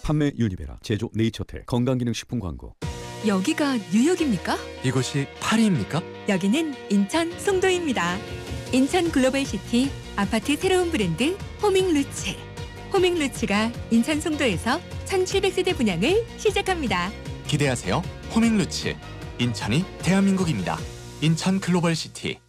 판매 유니베라, 제조 네이처텔, 건강기능식품 광고. 여기가 뉴욕입니까? 이곳이 파리입니까? 여기는 인천 송도입니다. 인천 글로벌시티 아파트 새로운 브랜드 호밍루츠. 호밍루츠가 인천 송도에서 1700세대 분양을 시작합니다. 기대하세요. 호밍루츠. 인천이 대한민국입니다. 인천 글로벌시티.